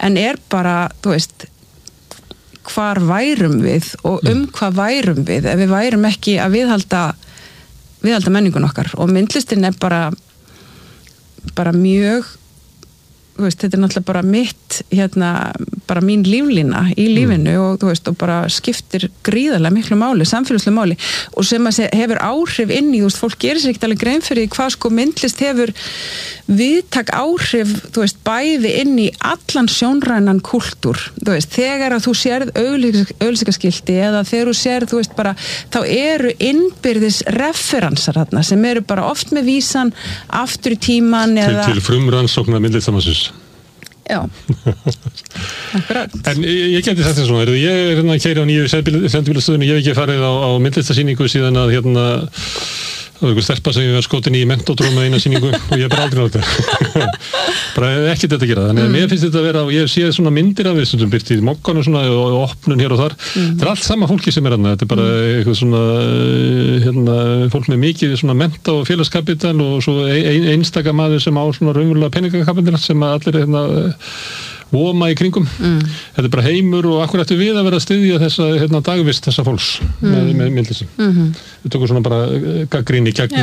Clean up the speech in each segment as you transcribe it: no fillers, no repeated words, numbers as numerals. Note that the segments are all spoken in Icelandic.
en bara, þú veist, hvar værum við og hvað værum við ef við værum ekki að viðhalda menningun okkar og myndlistin bara mjög, þú veist, þetta náttúrulega bara mitt, bara mín líflína í lífinu og þú veist, og bara skiptir gríðarlega miklu máli, samfélagslegu máli og sem að hefur áhrif inn í, þú veist, fólk gerir sér ekkert alveg grein fyrir hvað sko myndlist hefur viðtak áhrif, þú veist, bæði inn í allan sjónrænan kúltúr, þú veist, þegar að þú sérð auglýsingaskilti eða þegar þú sérð, þú veist, bara, þá eru innbyrðis referensar þarna sem eru bara oft með vísan aftur í tíman eða til frumrannsóknar myndlistamansins. Já, akkurat. En ég geti sagt þess svona, ég keyri á nýju sendibílastöðinu, ég hef ekki farið á myndlistasýningu síðan að það var einhver stelpa sem ég var skotin í mentodróma eina sýningu og ég aldrei á þetta. Bara ekki þetta að gera. Þannig að mér finnst þetta að vera, og ég sé svona myndir af þessum sem byrti í mokkanu svona og opnun hér og þar. Það allt sama fólki sem þarna. Þetta bara eitthvað svona, fólk með mikið svona menta og félagskapital og svo einstaka maður sem á svona raunverulega peningakapital sem allir voma í kringum. Þetta bara heimur og akkur ættu við að vera að styðja þessa dagvist þessa fólks með myndlistum. Við tökum svona bara gagnrýni gegn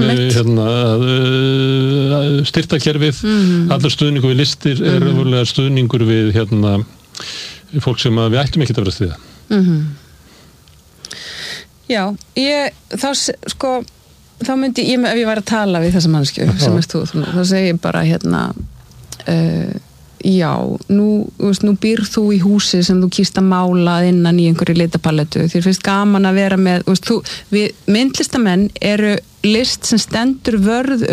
styrtakerfið. Allur stuðningur við listir raunverulega stuðningur við fólk sem við ættum ekki að vera að styðja. Já, þá myndi ég, ef ég væri að tala við þessa mannskju sem þú, þá segi ég bara já, nú býrð þú í húsi sem þú kýst að mála innan í einhverju litapaletu. Þér finnst gaman að vera með, við myndlistamenn eru list sem stendur vörð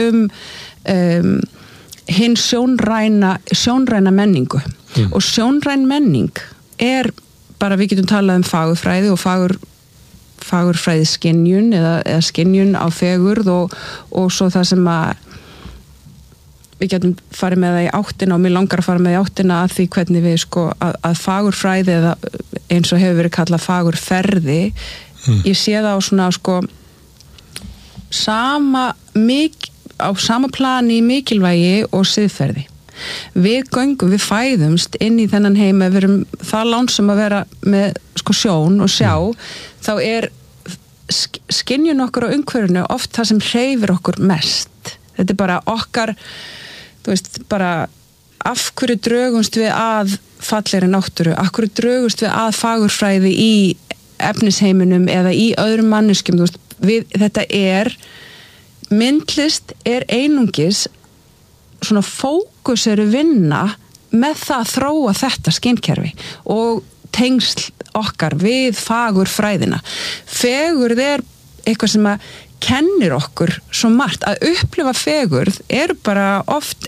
hinn sjónræna menningu. Og sjónræn menning bara, við getum talað fagurfræði og fagurfræði skynjun eða skynjun á fegurð og svo það sem að við getum farið með það í áttina og mér langar að fara með í áttina að því hvernig við að fagurfræði eða eins og hefur verið kallað fagurferði ég sé það á svona á sama plani í mikilvægi og siðferði. Við fæðumst inn í þennan heim ef við erum það lánsum að vera með sjón og sjá þá skynjun okkur á umhverfinu oft það sem hreyfir okkur mest. Þetta bara okkar, þú veist, bara af hverju drögumst við að fallegri náttúru, af hverju drögumst við að fagurfræði í efnisheiminum eða í öðrum manneskjum, þú veist, þetta myndlist einungis svona fókuseru vinna með það að þróa þetta skynkerfi og tengsl okkar við fagurfræðina. Fegurð eitthvað sem að kennir okkur svo margt. Að upplifa fegurð bara oft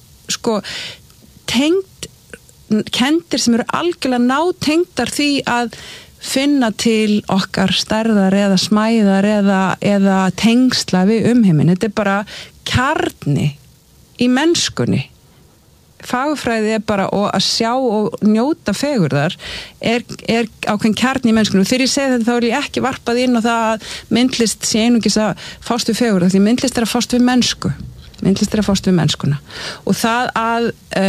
kendir sem eru algjörlega nátengdar því að finna til okkar stærðar eða smæðar eða tengsla við umheiminn. Þetta bara kjarni í mennskunni. Fagurfræði bara og að sjá og njóta fegurðar ákveðin kjarni í mennskunni og þegar ég segi þetta þá ég ekki varpað inn og það að myndlist sé einungis að fást við fegurðar því myndlist að fást við mennsku myndlist að fást við mennskuna og það að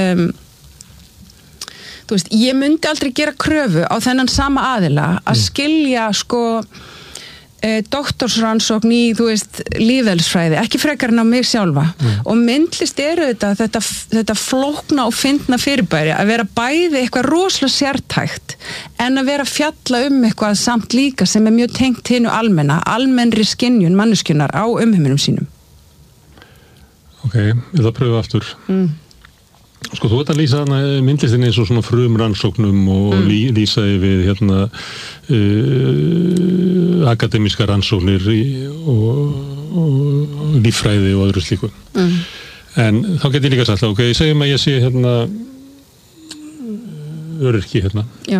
þú veist, ég myndi aldrei gera kröfu á þennan sama aðila að skilja doktorsrannsókn í, þú veist, lífeðlisfræði, ekki frekar en á mig sjálfa. Og myndlist þetta flókna og fyndna fyrirbæri að vera bæði eitthvað rosalega sértækt en að vera að fjalla eitthvað samt líka sem mjög tengt hinu almennri skynjun manneskjunnar á umheiminum sínum. Ok, ég ætla að pröfa aftur. Þú ert að lýsa myndlistinni eins og svona frumrannsóknum og lýsa við akademískar rannsóknir og líffræði og öðru slíku. En þá get ég líka sagt ok, segjum að ég sé öryrki Já.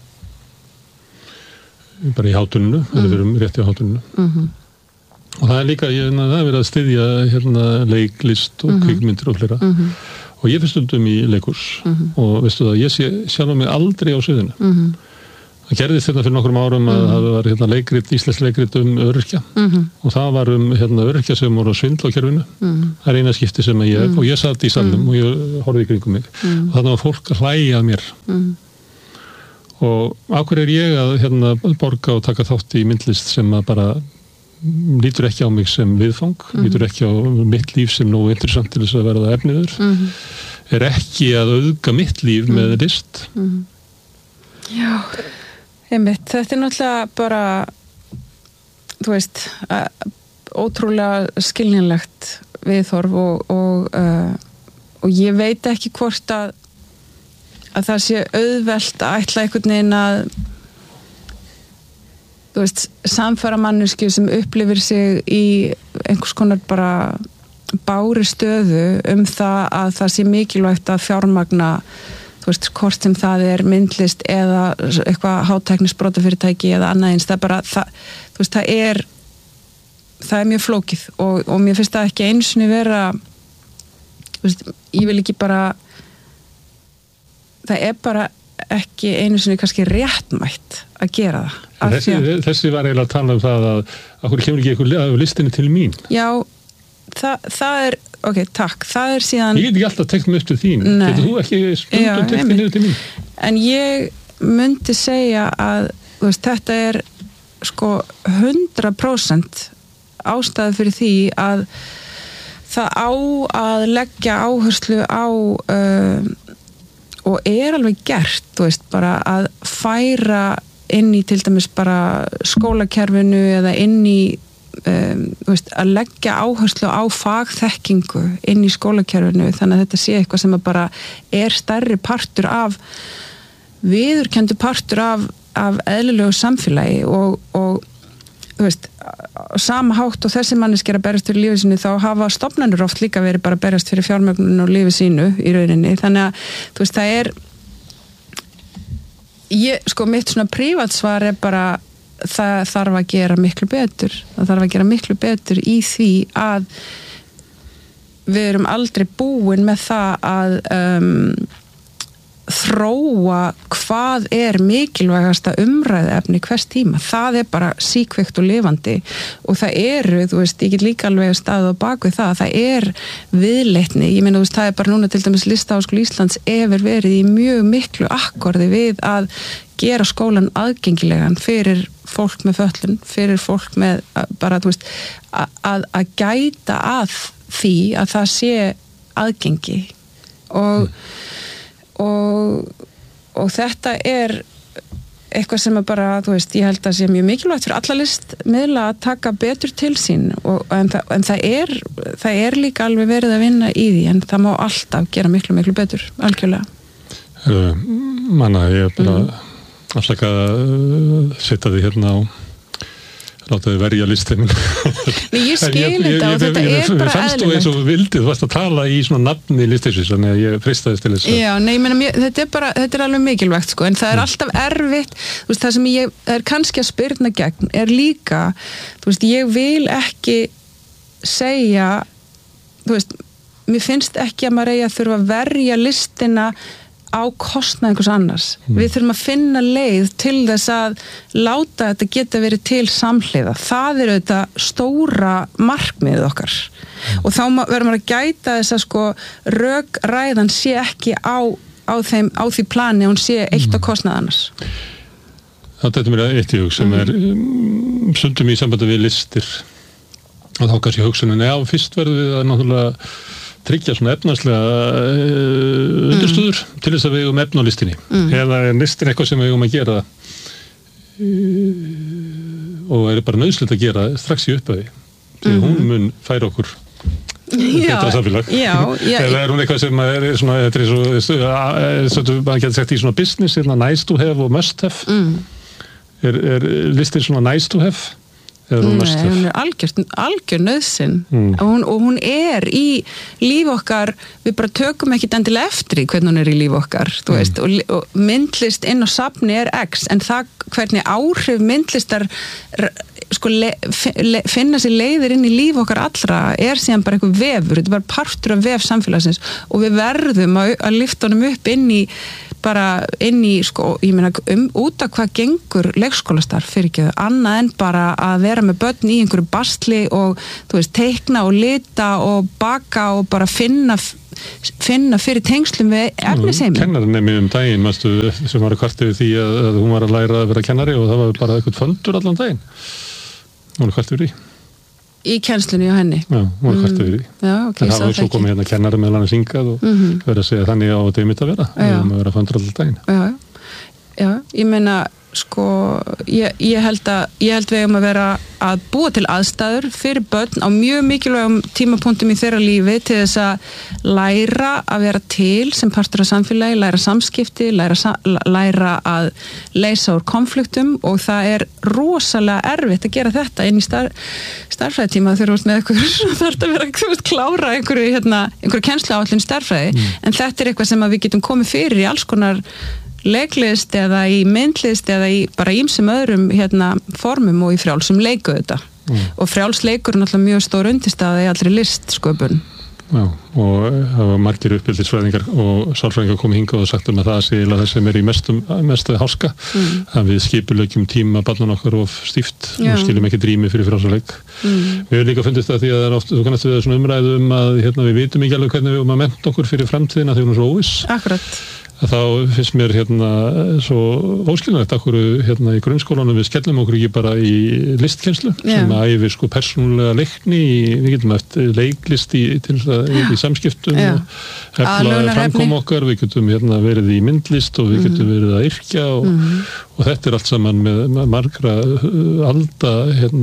Bara í hátuninu, við erum rétt í hátuninu. Og það líka, það verið að styðja leiklist og kvikmyndir og fleira. Og ég finnst stundum í leikhús og veistu það, ég sé sjálf mig aldrei á sviðinu. Það gerðist hérna fyrir nokkrum árum að það var hérna leikrit, íslensk leikrit öryrkja og það var hérna öryrkja sem voru á svindlakerfinu. Það er eina skipti sem og ég satt í salnum og ég horfði í kringum mig og þannig var fólk að hlæja að mér. Og af hverju er ég að hérna borga og taka þátt í myndlist sem að bara lítur ekki á mig sem viðfang, lítur ekki á mitt líf sem nógu interessant til þess að verða efniður, er ekki að auðga mitt líf með list. Já, einmitt, þetta er náttúrulega bara, þú veist, ótrúlega skiljanlegt viðhorf og ég veit ekki hvort að það sé auðvelt að ætla einhvern veginn að, þú veist, samfara manneskju sem upplifir sig í einhvers konar bara bári stöðu það að það sé mikilvægt að fjármagna, þú veist, hvort sem það er myndlist eða eitthvað hátæknisbrotafyrirtæki eða annað eins, það er bara, þú veist, það er mjög flókið og mér finnst það ekki einu sinni vera, þú veist, ég vil ekki bara, það er bara ekki einu sinni kannski réttmætt að gera það. Þessi var eiginlega að tala um það að hverju kemur ekki eitthvað af listinni til mín? Já, það er, ok, takk, það er síðan... Ég get ekki alltaf tekt mig upp til þín. Getur þú ekki stundum tekt mig niður til mín? En ég myndi segja að, þú veist, þetta er sko 100% ástæða fyrir því að það á að leggja áherslu á og er alveg gert, þú veist, bara að færa inn í til dæmis bara skólakerfinu eða inn í þú veist, að leggja áherslu á fagþekkingu inn í skólakerfinu þannig að þetta sé eitthvað sem bara er stærri partur af viðurkenndur partur af eðlilegu samfélagi og þú veist, sama hátt og þessi manneskja að berjast fyrir lífið sínu þá hafa stofnanir oft líka verið bara að berjast fyrir fjármögnun og lífið sínu í rauninni, þannig að þú veist, það er sko mitt svona prívatsvar er bara það þarf að gera miklu betur í því að við erum aldrei búin með það að þróa hvað er mikilvægasta umræðuefni hvers tíma, það er bara síkveikt og lifandi og það eru, þú veist, ég get líka alveg staðið á bakvið það er viðleitni, ég meina, þú veist, það er bara núna til dæmis Listaháskóli Íslands hefur verið í mjög miklu akkordi við að gera skólan aðgengilegan fyrir fólk með fötlun, fyrir fólk með bara, þú veist, að gæta að því að það sé aðgengi og þetta er eitthvað sem er bara, þú veist, ég held að sé mjög mikilvægt fyrir alla listmiðla að taka betur til sín en það er líka alveg verið að vinna í því en það má alltaf gera miklu, miklu betur, algjörlega. Manna, ég bara afsaka að setja því hérna á láta þið verja listin. Ég skil þetta og þetta er bara eðlilegt. Mér fannst þú eins og vildið, þú varst að tala í svona nafni listisins, þannig að ég freistaðist til þess að... Já, nei, ég meina, þetta er alveg mikilvægt, sko, en það er alltaf erfitt, þú veist, það sem ég er kannski að spyrna gegn, er líka, þú veist, ég vil ekki segja, þú veist, mér finnst ekki að maður eigi að þurfa að verja listina á kostnað einhvers annars. Við þurfum að finna leið til þess að láta þetta geta verið til samhliða. Það er auðvitað stóra markmiðið okkar. Og þá verðum við að gæta þess að sko rökræðan sé ekki á því plani hún sé eitt á kostnað annars. Þetta er mér eitt í hug sem er stundum í sambandi við listir og þá kannski hugsunin, já, fyrst verðum við að náttúrulega tryggja svona efnarslega undirstöður til þess að við eigum efna á listinni eða er listin eitthvað sem við eigum að gera og er bara nauðsynlegt að gera strax í upphafi því hún mun færa okkur betra samfélag eða er hún eitthvað sem er svona þetta er svo maður getur sagt í svona business nice to have og must have er listin svona nice to have Nei, hún er algjör nauðsyn og hún er í líf okkar, við bara tökum ekkit endilega eftir í hvernig hún er í líf okkar þú veist, og myndlist inn á safni er X, en það hvernig áhrif myndlistar sko finna sér leiðir inn í líf okkar allra er síðan bara eitthvað vefur, þetta er bara partur af vef samfélagsins og við verðum að lyfta honum upp inn í bara inn í, sko, ég meina út af hvað gengur leikskólastarf fyrir ekki annað en bara að vera með börn í einhverju bastli og, þú veist, teikna og lita og baka og bara finna fyrir tengslum við efnisheiminn. Kennarinn daginn, mástu, sem var að kvart yfir því að hún var að læra að vera kennari og það var bara eitthvað föndur allan daginn. Hún var kvart yfir því. Í kennslunni á henni. Já, hún var kvart yfir því. Já, ok, en það var svo komið hérna kennari með hann að syngað og verið að segja þannig á þetta mitt að vera. Við erum að vera föndur allan daginn. Já, ég meina, sko, ég held við eigum að vera að búa til aðstæður fyrir börn á mjög mikilvægum tímapunktum í þeirra lífi til þess að læra að vera til sem partur af samfélagi, læra samskipti, læra að leysa úr konfliktum og það er rosalega erfitt að gera þetta inn í starffræðitíma þegar þú ert með eitthvað þarf að vera klára einhverju kennsluáætlun starffræði en þetta er eitthvað sem við getum komið fyrir í alls konar leiklist eða í myndlist eða í bara ýmsum öðrum formum og í frjálsum leiku þetta og frjálsleikur er náttúrulega mjög stór undirstaða í allri listsköpun. Já, og það var margir uppbyldisfræðingar og sálfræðingar komið hingað og sagt að það sé það sem er í mestu háska að við skipulegjum tíma barnan okkar of stíft og skiljum ekki rými fyrir frjálsleik. Við hefum líka fundist það því að þú kannast við svona umræðu að við vitum ekki alveg hvernig við erum að mennta okkur fyrir framtíðina því hún er svo óviss. Akkurat. Þá finnst mér svo óskiljanlegt okkur í grunnskólanum við skellum okkur ekki bara í listkennslu sem að æfi sko persónulega leikni við getum eftir leiklist í samskiptum og efla framkom okkar, við getum verið í myndlist og við getum verið að yrkja og þetta er allt saman með margra alda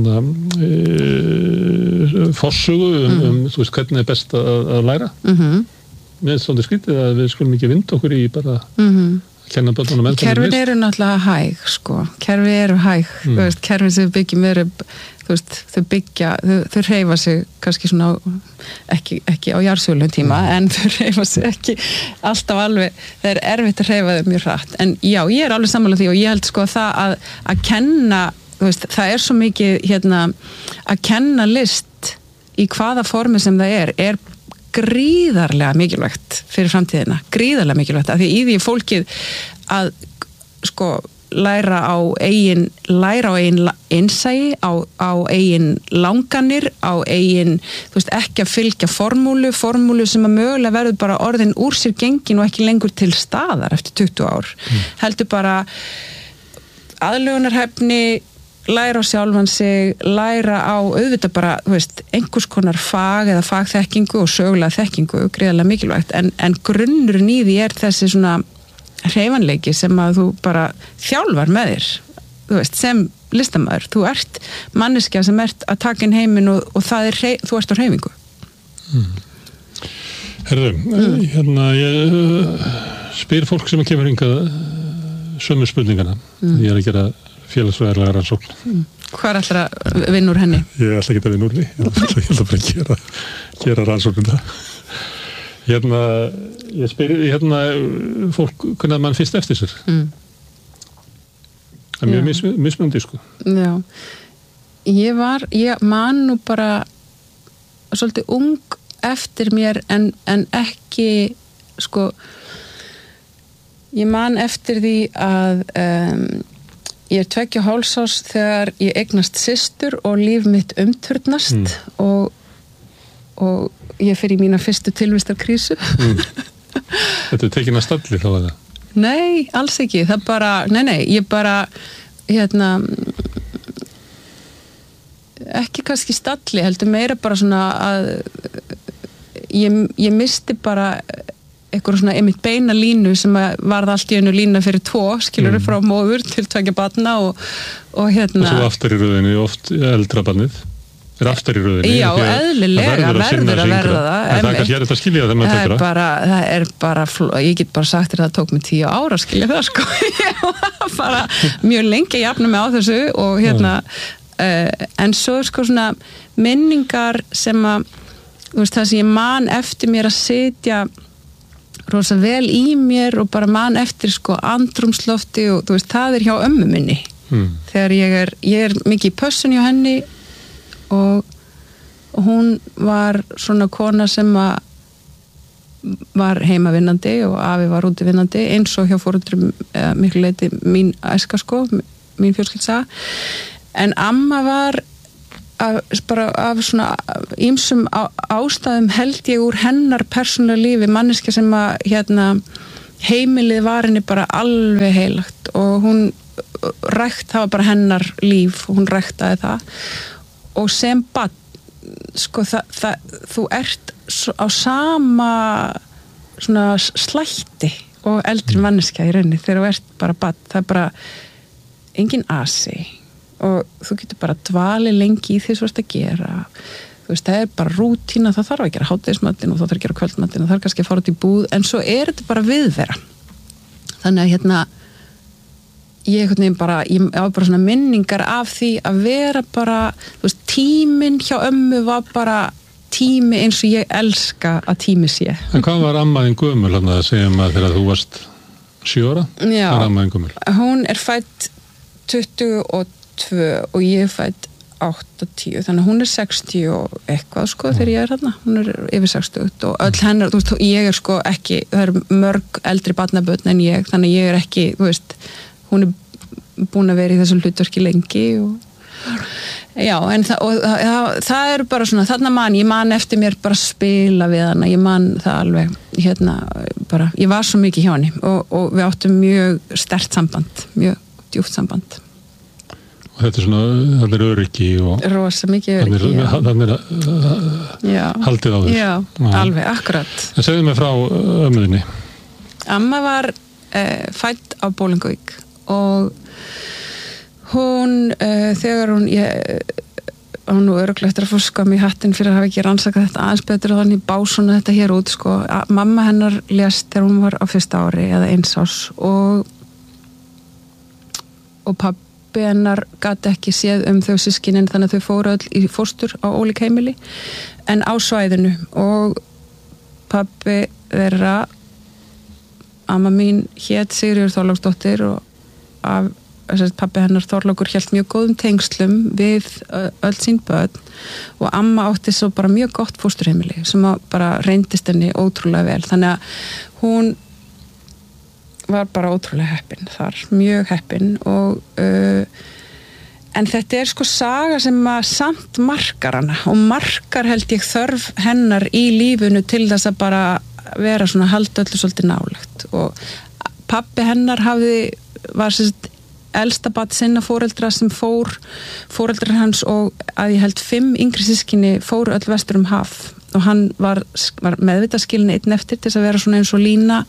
forsögu þú veist hvernig er best að læra Mér er svolítið skrítið að við skulum ekki vinda okkur í bara að kenna börnunum Kerfin eru náttúrulega hæg, sko. Kerfin eru hæg. Kerfin sem við byggjum eru, þú veist, þau hreyfa sig kannski svona ekki á jarðsögulegum tíma, en þau hreyfa sig ekki alltaf alveg, það er erfitt að hreyfa þau mjög hratt. En já, ég er alveg sammála því og ég held sko það að kenna, þú veist, það er svo mikið að kenna list í hvaða formi sem það er gríðarlega mikilvægt fyrir framtíðina, gríðarlega mikilvægt af því í því fólkið að sko læra á eigin innsæi, á eigin langanir, á eigin, þú veist, ekki að fylgja formúlu sem að mögulega verður bara orðin úr sér gengin og ekki lengur til staðar eftir 20 ár. Heldur bara aðlögunarhæfni læra á sjálfan sig, læra á auðvitað bara, þú veist, einhvers konar fag eða fagþekkingu og sögulega þekkingu gríðarlega mikilvægt, en grunnurinn í því er þessi svona hreyfanleiki sem að þú bara þjálfar með þér, þú veist, sem listamaður, þú ert manneskja sem ert að taka inn heiminn og það þú ert á hreyfingu. Herðu, ég spyr fólk sem kemur hingað sömu spurningana, ég er að gera félagsfræðilega rannsókn. Hvað er alltaf að vinna úr henni? Ég ætla ekki að vinna úr því. Ég ætla bara að gera rannsókn það. Ég spyr fólk hvernig mann fyrst eftir sér. Það er mjög mismunandi, sko. Já. Ég man nú bara svolítið ung eftir mér en ekki, sko, ég man eftir því að ég er 2 hálfs þegar ég eignast systur og líf mitt umturnast og ég fer í mína fyrstu tilvistarkrísu. Þetta er tekin að stalli þá að það? Nei, alls ekki. Það bara, ég bara, ekki kannski stalli, heldur meira bara svona að ég misti bara eitthvað svona einmitt beina línu sem varð allt í einu lína fyrir 2 skilur frá móður til 2 barna og Og svo aftar í röðinni oft eldra barnið er aftar í röðinni. Já, eðlilega verður að verða það. En það kannski þetta skilja það með það er bara, ég get bara sagt þér að það tók mig 10 ára að skilja það, sko. Ég var bara mjög lengi að jafna mig á þessu og en svo sko svona minningar sem að, þú veist, það sem ég man eftir mér að sitja rosa vel í mér og bara man eftir sko andrúmslofti og þú veist, það er hjá ömmu minni þegar ég er mikið í pössun hjá henni og hún var svona kona sem að var heimavinnandi og afi var útivinnandi eins og hjá foreldrum miklu leyti mín æska sko, mín fjölskylda en amma var bara af svona ýmsum ástæðum held ég úr hennar persónulega lífi manneskja sem að heimilið var henni bara alveg heilagt og hún það var bara hennar líf og hún ræktaði það og sem barn sko þú ert á sama svona slætti og eldri manneskja í rauninni þegar þú ert bara barn, það er bara engin asi og þú getur bara dvalið lengi í því sem þú ert að gera þú veist, það er bara rútína, það þarf að gera hádegismatinn og það þarf að gera kvöldmatinn og það þarf kannski að fara út í búð en svo er þetta bara viðvera þannig að ég á bara svona minningar af því að vera bara þú veist, tíminn hjá ömmu var bara tími eins og ég elska að tími sé. En hvað var ammaðin gömul hann að segja maður þegar þú varst 7 ára? Já, hvað var ammaðin gömul? Hún er fædd 22 og ég er fædd 80, þannig að hún er 60 og eitthvað sko þegar ég er hérna, hún er yfir 60 og öll hennar, þú veist, ég er sko ekki, það eru mörg eldri barnabörn en ég, þannig ég er ekki, þú veist, hún er búin að vera í þessu hlutverki lengi og já, en það eru bara svona, þarna ég man eftir mér bara spila við hana, ég man það alveg, bara, ég var svo mikið hjá henni og við áttum mjög sterkt samband, mjög djúpt samband. Og þetta er svona, það er öryggi og rosa mikið öryggi, þannig haldið á þess. Já, alveg, akkurat. En segðu mig frá ömmuðinni. Amma var fædd á Bolungarvík og hún, þegar hún nú örugglega eftir að fá skam í hattinn fyrir að hafa ekki rannsakað þetta aðeins betur og þannig bá svona þetta hér út sko, mamma hennar lést þegar hún var á 1. ári eða 1 árs og pabbi hennar gat ekki séð þau systkinin þannig að þau fóru öll í fóstur á ólík heimili en á svæðinu og pabbi þeirra amma mín hét Sigríður Þorláksdóttir og pabbi hennar Þorlákur hélt mjög góðum tengslum við öll sín börn og amma átti svo bara mjög gott fósturheimili sem bara reyndist henni ótrúlega vel þannig að hún var bara ótrúlega heppin þar, mjög heppin og en þetta er sko saga sem að samt markar hana og markar held ég þörf hennar í lífinu til þess að bara vera svona halda öllu svolítið nálægt og pabbi hennar var sérst elsta barn sinna foreldra sem foreldrar hans og að ég held 5 yngri systkini fóru öll vestur haf og hann var meðvitað skilin einn eftir til þess að vera svona eins og lína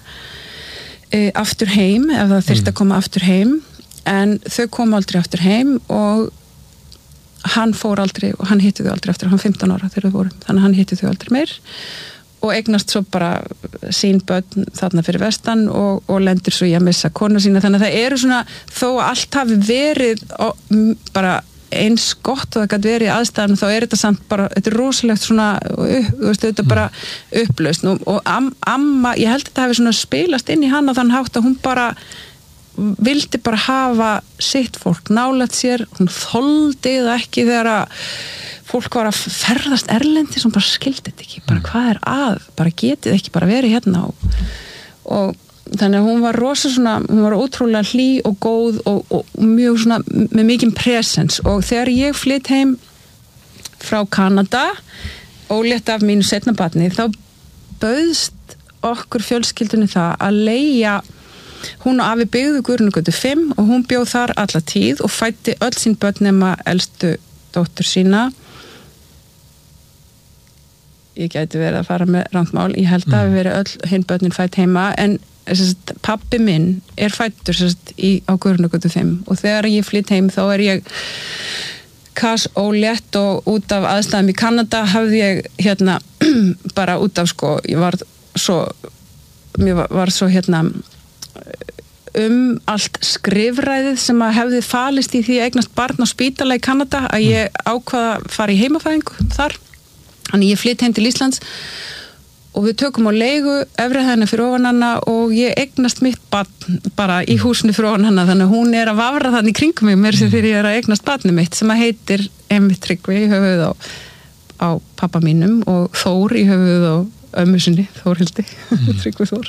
aftur heim ef það þyrfti að koma aftur heim en þau komu aldrei aftur heim og hann fór aldrei og hann hitti þau aldrei aftur, hann 15 ára þegar þau voru þannig að hann hitti þau aldrei meir og eignast svo bara sín börn þarna fyrir vestan og lendir svo í að missa konu sína þannig að það eru svona þó að allt hafi verið bara eins gott og það gæti verið í aðstæðan þá er þetta samt bara, þetta er rosalegt svona þetta bara upplaust og amma, ég held að þetta hafi svona spilast inn í hana þannig hátt að hún bara vildi bara hafa sitt fólk nálægt sér, hún þoldi það ekki þegar að fólk var að ferðast erlendi sem bara skildi þetta ekki, bara hvað er bara getið ekki bara verið hérna og þannig að hún var hún var ótrúlega hlý og góð og mjög svona með mikinn presens og þegar ég flytt heim frá Kanada ólétt af mínu seinna barni þá bauðst okkur fjölskyldunni það að leigja hún og afi byggðu Guðrúnargötu 5 og hún bjó þar alla tíð og fæddi öll sín börn nema elstu dóttur sína ég gæti verið að fara með rangt mál ég held að við verið öll hinn börnin fætt heima en pabbi minn er fættur á Guðrúnargötu 5 og þegar ég flytt heim þá er ég kass ólétt og út af aðstæðum í Kanada hafði ég bara út af sko ég var svo allt skrifræðið sem að hefði falist í því að eignast barn á spítala í Kanada að ég ákvaða að fara í heimafæðingu þar þannig ég flytt heim til Íslands og við tökum á leigu efri hæðina fyrir ofan hana og ég eignast mitt barn bara í húsinu fyrir ofan hana þannig að hún er að vafra þannig kringum mig mér sem þegar ég er að eignast barnið mitt sem að heitir Emmi Tryggvi í höfuð á pappa mínum og Þór í höfuð ömmu sinni, Þórhildi Tryggvi Þór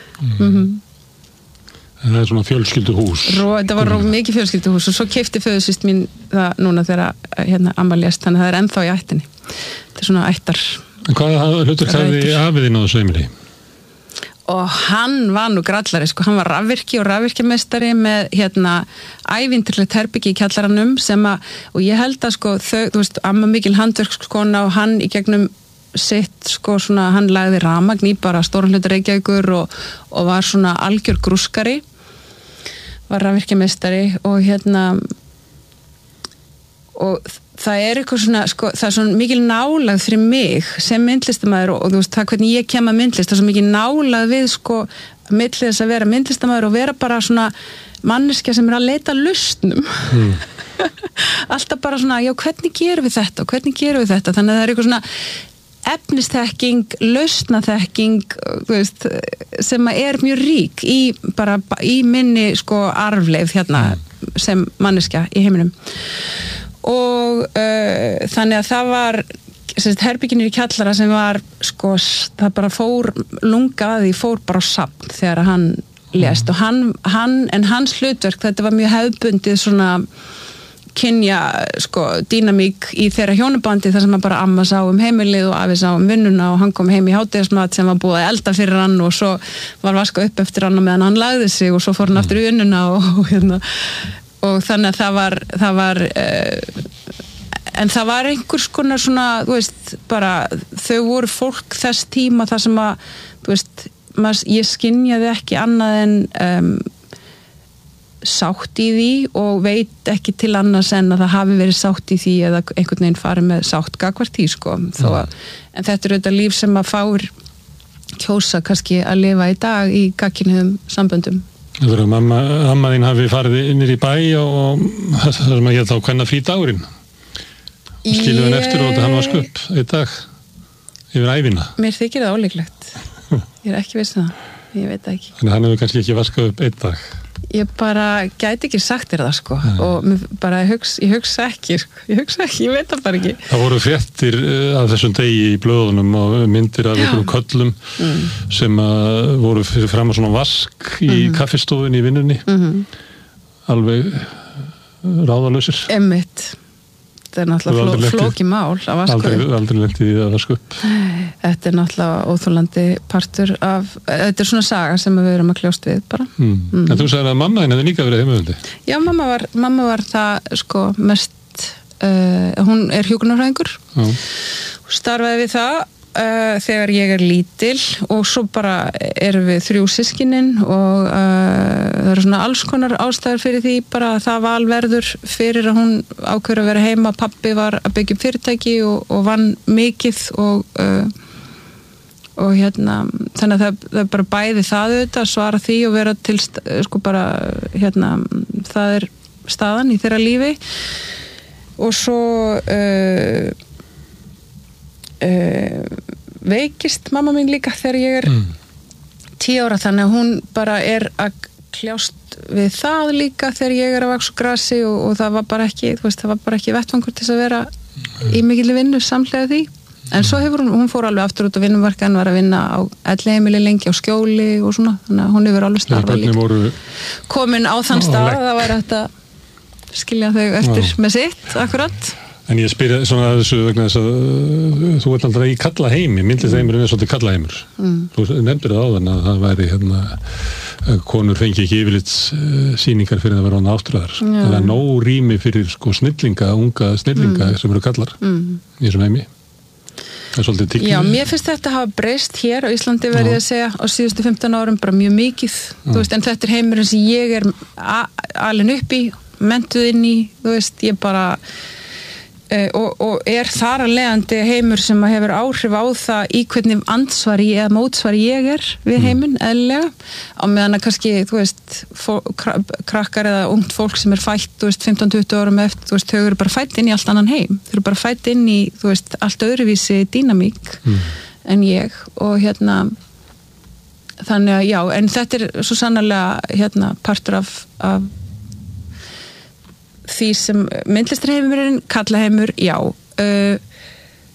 En það svona fjölskylduhús þetta var mikið fjölskylduhús og svo keypti föðursystir mín það núna þegar amma lést, þannig að það ennþá í ættinni þetta svona ættar. En hvaða hlutur hefði afiðinn á þessu heimili? Og hann var nú grallari, sko, hann var rafvirki og rafvirkjameistari með ævintýrlegt herbyggi í kjallaranum og ég held að sko þau, þú veist, amma mikil handverkskona og hann í gegnum sitt, sko, svona, hann lagði rafmagn í bara stóran hluta Reykjavíkur og var svona algjör grúskari, var rafvirkjameistari og og það eitthvað svona, sko, það svona mikil nálægð fyrir mig sem myndlistamæður og þú veist, það hvernig ég kem að myndlist, það er svo mikil nálægð við, sko, milli þess að vera myndlistamæður og vera bara svona manneskja sem að leita lausnum. Alltaf bara svona, já, hvernig gerum við þetta og hvernig gerum við þetta, þannig að það eitthvað svona efnisþekking, lausnaþekking, þú veist, sem að mjög rík í minni, sko, arfleifð sem manneskja í heiminum. Og þannig að það var herbygginu í kjallara sem var, sko, það bara fór bara á safn þegar hann lést og en hans hlutverk, þetta var mjög hefðbundið svona kynja, sko, dýnamík í þeirra hjónabandi þar sem að bara amma sá heimilið og afi sá vinnuna og hann kom heim í hádegismat sem var búið að elda fyrir hann og svo var vaska upp eftir hann og meðan hann lagði sig og svo fór hann aftur í vinnuna og þannig að það var en það var einhvers konar svona, þú veist, bara þau voru fólk þess tíma þar sem að, þú veist, ég skynjaði ekki annað en sátt í því og veit ekki til annars en að það hafi verið sátt í því eða einhvern veginn farið með sátt gagnvart því, sko, en þetta auðvitað líf sem að fár kjósa kannski að lifa í dag í gagnkynhneigðum samböndum. Það verður að amma þín hafi farið inn í bæ og það sem að ég þá hvenna frí dagurinn. Skiluðu hann eftir og hann var skupp einn dag yfir ævina. Mér þykir það ólíklegt. Ég ekki viss það. Ég veit það ekki. Þannig að hann hefur kannski ekki vaskað upp einn dag. Ég bara gæti ekki sagt þér það, sko. Og bara ég hugsa ekki, sko. Ég veit það bara ekki. Það voru fréttir af þessum degi í blöðunum og myndir af einhverjum köllum sem voru fyrir fram á svona vask í kaffistofunni í vinnunni. Alveg ráðalausir. Einmitt. Þetta náttúrulega flókið mál að vaska upp. Aldrei lent í því að vaska upp. Þetta náttúrulega óþolandi partur af, þetta svona saga sem við erum að kljást við bara. En þú sagði að mamma þín hefði líka verið heimavöndi? Já, mamma var það, sko, mest, hún hjúkrunarfræðingur. Starfaði við það þegar ég lítil og svo bara erum við 3 systkinin og það eru svona alls konar ástæður fyrir því bara að það val verður fyrir að hún ákveður að vera heima. Pabbi var að byggja upp fyrirtæki og vann mikið og þannig að það bara bæði það auðvitað að svara því og vera til, sko, bara það staðan í þeirra lífi og svo veikist mamma mín líka þegar ég 10 ára, þannig að hún bara að kljást við það líka þegar ég að vaxa grasi og það var bara ekki, þú veist, það var bara ekki vettvangur til að vera í mikilli vinnu samhliða því, en svo hefur hún fór alveg aftur út á vinnumarkaðinn, var að vinna á elliheimili lengi á Skjóli og svona, þannig að hún hefur alveg starfað líka komin á þann stað að það var hægt að skilja þau eftir með sitt, akkurat. En ég spyr svona að þessu vegna þess að þú ert alltaf í kallaheimi, myndlistarheimurinn svolítið kallaheimur. Þú nefndir það áðan að það væri konur fengi ekki yfirlits sýningar fyrir að vera án áttræðar. Það er nóg rými fyrir, sko, unga snillinga sem eru kallar í þessum heimi. Það er svolítið tiggið. Já, mér finnst þetta hafa breyst hér á Íslandi, verið að segja, á síðustu 15 árum bara mjög mikið. Þú veist, en þetta er heimurinn sem ég alin upp í, mentuð inn í, þú veist, ég bara og þar að leiðandi heimur sem hefur áhrif á það í hvernig andsvari eða mótsvari ég við heiminn, eðlilega, á meðan að kannski, þú veist, krakkar eða ungt fólk sem fætt, þú veist, 15-20 árum eftir, þú veist, þau eru bara fætt inn í allt annan heim, þau eru bara fætt inn í, þú veist, allt öðruvísi dýnamík en ég og þannig að já, en þetta svo sannarlega partur af því sem myndlistarheimurinn, kallaheimur, já.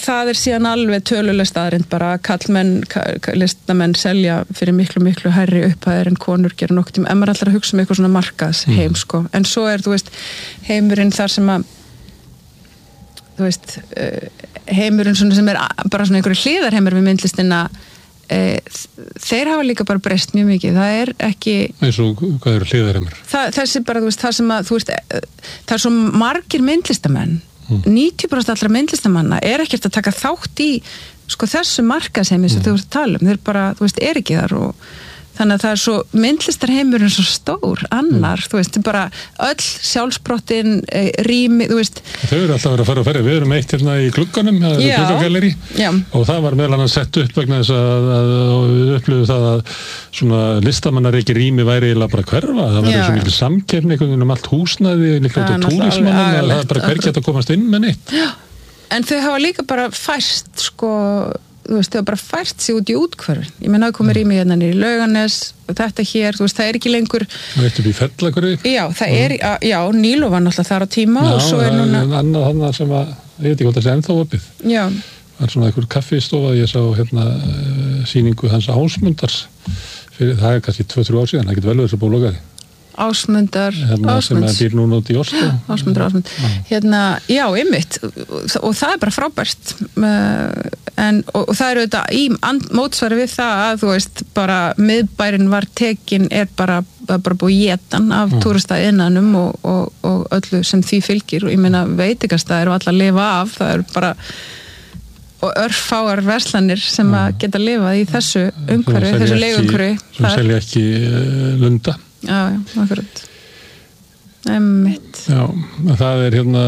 það síðan alveg töluleg staðrind bara að kallmenn, listamenn selja fyrir miklu, miklu hærri upphæðir en konur gera nokkuð tíma, en maður allar að hugsa um eitthvað svona markaðs heim, sko, en svo þú veist, heimurinn þar sem að þú veist, heimurinn svona sem bara svona einhverju hliðarheimur við myndlistina, þeir hafa líka bara breyst mjög mikið, það ekki eins og hvað eru hliðarheimur? Þessi bara, þú veist, það sem að þú veist, það svo margir myndlistamenn 90% allra myndlistamanna ekkert að taka þátt í sko þessu markaðsheimi sem þú ert að tala um, þeir bara, þú veist, ekki þar og þannig að það svo myndlistarheimurinn svo stór annar, þú veist, bara öll sjálfsbrottin, rými, þú veist þau eru alltaf að fara að ferja, við erum eitt hérna í glugganum, gluggagalleri og það var meðal annars sett upp vegna þess að við upplifum það að svona listamannar ekki rými væri eiginlega bara hverfa, það var svo mikil samkeppni einhvern veginn allt húsnæði, líka út á túrismannum að það bara hver geta að komast inn með neitt. En þau hafa líka bara fæst, sko þú veist, þau hafa bara fært sig út í útkvörfin ég meina að komið rými hérna niður í Laugarnes og þetta hér, þú veist, það ekki lengur það eitt upp í Fellakverfi já, það Nílu var náttúrulega þar á tíma og svo núna annað hann sem að, ég veit ekki hvort það sé ennþá opið það er svona einhver kaffistofa ég sá hérna sýningu hans Ásmundars fyrir, það kannski 2-3 ár síðan, það getur vel verið svo bólokaði Ásmundar sem er býr núna út í Oslo Ásmund hérna, já, einmitt og það bara frábært og það þetta í mótsvari við það að þú veist, bara miðbærin var tekin bara búið étan af túristaiðnaðinum og öllu sem því fylgir og ég meina veitingastæðir og alla lifa af, það bara og örfáar verslanir sem að geta lifað í þessu umhverfi, þessu leigumhverfi sem selja ekki lunda Já, akkurat Einmitt Já, það hérna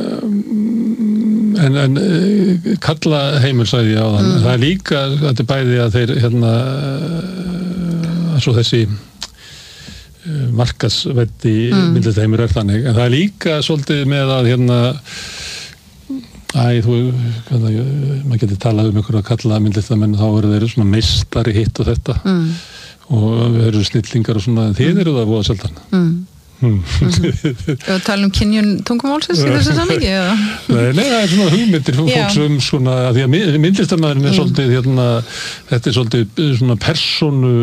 en kalla heimur sagði ég á þann það líka, þetta bæði að þeir hérna svo þessi markaðsveddi myndlistarheimur þannig, en það líka svolítið með að hérna maður getur talað um ykkur að kalla myndlistarmenn, þá eru þeir svona meistari hitt og þetta og við erum snillingar og svona, en þið eru það voða sjaldan og tala um kynjun tungumálsins í þessu samhengi eða? Nei, það er svona hugmyndir fólks svona, að því að myndlistarmaðurinn er svolítið hérna, þetta er svolítið svona persónu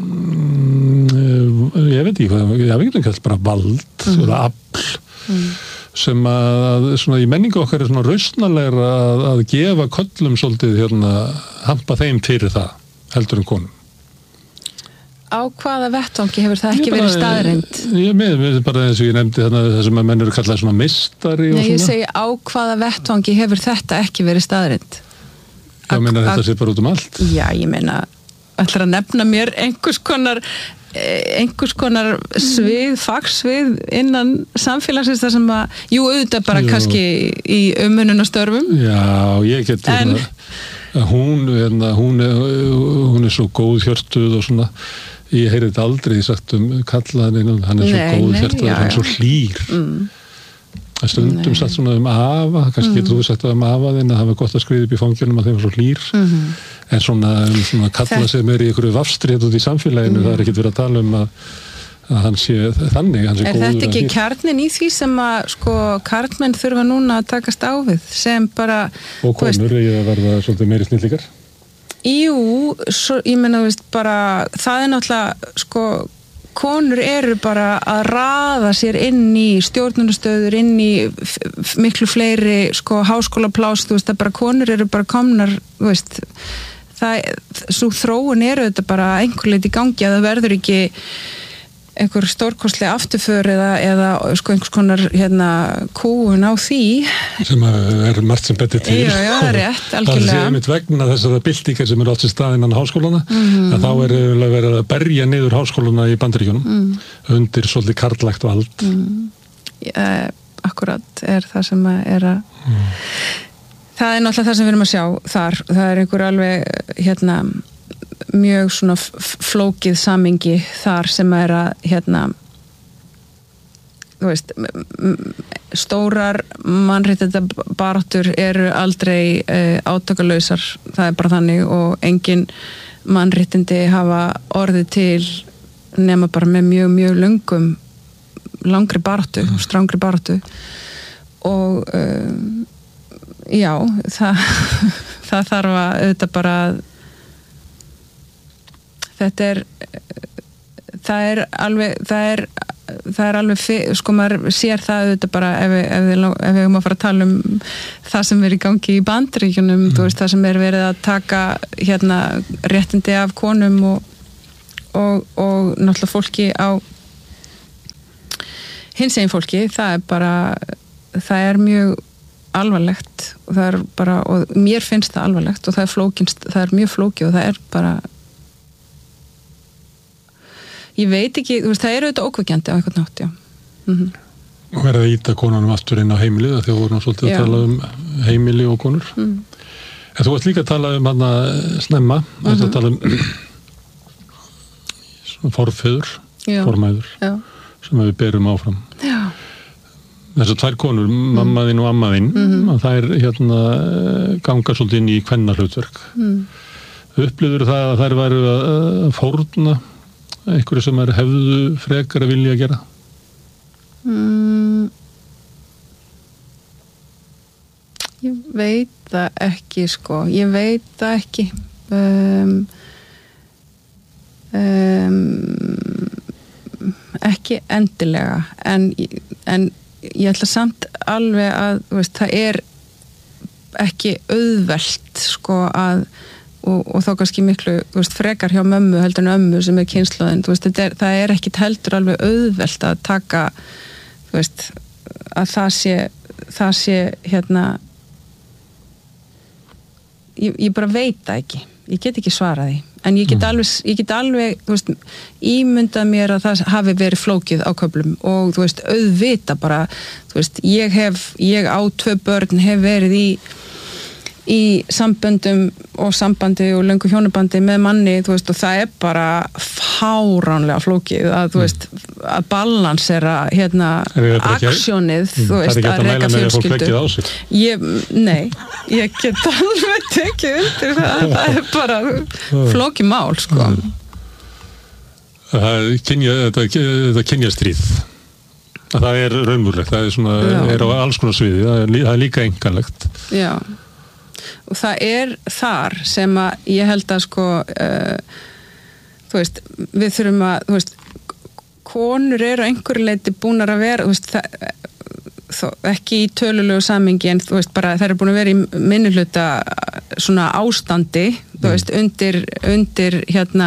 ég veit ekki hvað, ég veit ekki bara vald eða afl sem að svona í menningu okkar er svona rausnalegra að gefa köllum svolítið hérna, hampa þeim fyrir það heldur en konum Á hvaða vettvangi hefur það ekki verið staðreind? Ég með bara eins og ég nefndi það sem að menn eru kallað svona meistari og svona. Nei, ég segi á hvaða vettvangi hefur þetta ekki verið staðreind? Já, meina þetta sé bara út allt? Já, ég meina, ætlar að nefna mér einhvers konar svið, fagsvið innan samfélagsins þar sem að, jú, auðvitað bara kannski í umönnunastörfum. Já, ég get hún er svo góð hjörtuð og svona ég heyri þetta aldrei sagt kallaðin hann er svo góð hjörtuð hann er svo hlýr það stundum sagt svona afa kannski getur þú sagt afa þinn að það var gott að skriða upp í fangjunum að þeim var svo hlýr en svona kalla sem er í einhverju vafstrið út í samfélaginu það er ekkert verið að tala um að hann sé þannig hann sé góður. Þetta ekki kjarnin í því sem að sko karlmenn þurfa núna að takast á við sem bara og konur eigi að verða svolítið meiri snillingar? Jú, ég meina þú veist bara það er náttúrulega sko konur eru bara að raða sér inn í stjórnunastöður inn í miklu fleiri sko háskólaplás, þú veist að bara konur eru bara komnar, þú veist svo þróun eru þetta bara einhver leiti í gangi að það verður ekki einhver stórkostlega afturför eða sko einhvers konar hérna kúun á því sem er margt sem betur til já, það er rétt, algjörlega það sé einmitt vegna þessara byltingar sem eru átt sér stað innan háskólana að þá er verið að berja niður háskólana í Bandaríkjunum undir svolítið karllægt vald akkurat er það sem er að það er náttúrulega það sem við erum að sjá þar, það er einhver alveg hérna mjög svona flókið samingi þar sem er að hérna þú veist stórar mannréttindabaráttur eru aldrei átakalausar, það er bara þannig og engin mannréttindi hafa orðið til nema bara með mjög langri baráttu, strangri baráttu og já, það þarf að auðvitað bara það er alveg sko maður sér það auðvitað bara ef við erum að fara að tala það sem er í gangi í Bandaríkjunum þú veist, það sem er verið að taka réttindi af konum og náttúrulega fólki á hinsegin fólki, það er mjög alvarlegt og það er bara, og mér finnst það alvarlegt og það er mjög flókið og það er bara ég veit ekki, þú veist, það er auðvitað ókveikjandi á eitthvað nátt, já. Og verða að íta konunum aftur inn á heimilið þegar við vorum svolítið að tala heimili og konur. En þú varst líka að tala hana snemma, að tala forfeður, formæður, sem við berum áfram. Já. Þessar tvær konur, mammaðinn og ammaðinn, að þær ganga svolítið inn í kvennahlutverk. Upplifur það að þær væru að fórna einhverju sem hefðu frekar að vilja að gera? Ég veit það ekki, sko. Ég veit það ekki. Ekki endilega. En ég ætla samt alveg að, þú veist, það er ekki auðvelt, sko, að og þá kannski miklu, þú veist, frekar hjá mömmu heldur en ömmu sem er kynslóðin, þú veist, það er ekkit heldur alveg auðvelt að taka, þú veist, að það sé ég bara veit það ekki, ég get ekki svarað því, en ég get alveg, þú veist, ímyndað mér að það hafi verið flókið á köflum og, þú veist, auðvita bara, þú veist, ég á 2 börn, hef verið í samböndum og sambandi og löngu hjónabandi með manni, þú veist, og það er bara fáránlega flókið að, þú veist, að balansera aksjónið, þú veist, að reka fjölskyldu. Nei, ég get alveg tekið undir það er bara flókið mál, sko. Þetta kynjastríð. Það er raunmúlegt, það er svona, er á alls konar sviði, það er líka einkanlegt. Já. Og það er þar sem að ég held að sko þú veist, við þurfum að þú veist, konur eru á einhverju leyti búnar að vera, þú veist, ekki í tölulegu samhengi en þú veist, bara þær eru búin að vera í minnihluta svona ástandi, þú veist, undir